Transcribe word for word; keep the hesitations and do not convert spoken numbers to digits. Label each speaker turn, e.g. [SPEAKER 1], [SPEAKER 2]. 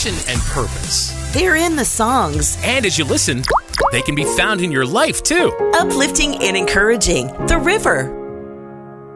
[SPEAKER 1] passion and purpose.
[SPEAKER 2] They're in the songs.
[SPEAKER 1] And as you listen, they can be found in your life, too.
[SPEAKER 2] Uplifting and encouraging. The River.